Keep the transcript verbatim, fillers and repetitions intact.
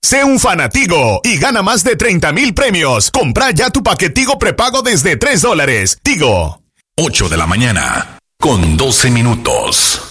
Sé un fanatigo y gana más de treinta mil premios. Compra ya tu paquetigo prepago desde tres dólares. Tigo. ocho de la mañana, con doce minutos.